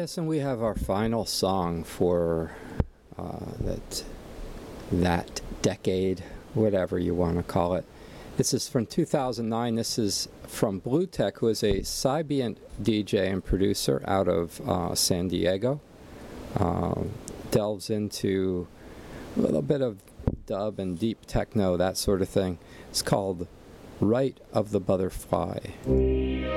Yes, and we have our final song for that decade, whatever you want to call it. This is from 2009. This is from Blue Tech, who is a Sybient DJ and producer out of San Diego. Delves into a little bit of dub and deep techno, that sort of thing. It's called Rite of the Butterfly.